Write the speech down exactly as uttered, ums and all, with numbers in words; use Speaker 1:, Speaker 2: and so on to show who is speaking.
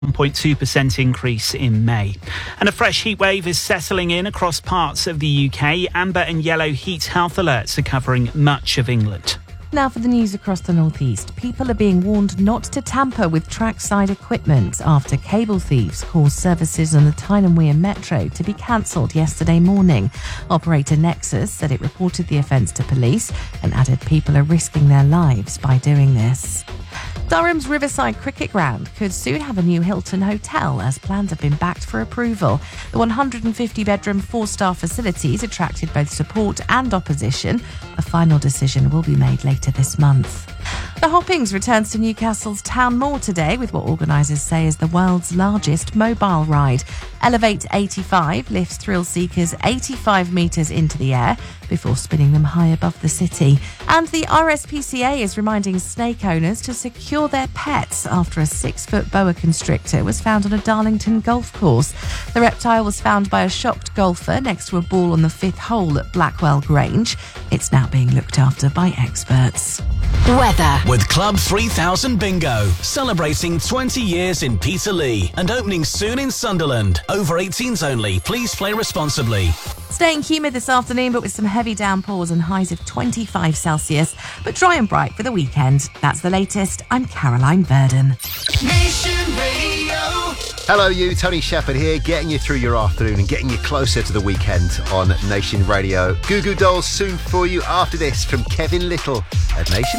Speaker 1: one point two percent increase in May. And a fresh heat wave is settling in across parts of the U K. Amber and yellow heat health alerts are covering much of England.
Speaker 2: Now for the news across the northeast. People are being warned not to tamper with trackside equipment after cable thieves caused services on the Tyne and Wear Metro to be cancelled yesterday morning. Operator Nexus said it reported the offence to police and added people are risking their lives by doing this. Durham's Riverside Cricket Ground could soon have a new Hilton hotel as plans have been backed for approval. The one hundred fifty bedroom four-star facilities attracted both support and opposition. A final decision will be made later this month. The Hoppings returns to Newcastle's Town Moor today with what organisers say is the world's largest mobile ride. Elevate eighty-five lifts thrill seekers eighty-five metres into the air before spinning them high above the city. And the R S P C A is reminding snake owners to secure their pets after a six-foot boa constrictor was found on a Darlington golf course. The reptile was found by a shocked golfer next to a ball on the fifth hole at Blackwell Grange. It's now being looked after by experts.
Speaker 3: Weather.
Speaker 4: With Club three thousand Bingo, celebrating twenty years in Peterlee and opening soon in Sunderland. Over eighteens only. Please play responsibly.
Speaker 2: Staying humid this afternoon, but with some heavy downpours and highs of twenty-five Celsius, but dry and bright for the weekend. That's the latest. I'm Caroline Verdon.
Speaker 5: Nation Radio.
Speaker 6: Hello, you. Tony Shepherd here, getting you through your afternoon and getting you closer to the weekend on Nation Radio. Goo Goo Dolls soon for you after this from Kevin Little at Nation.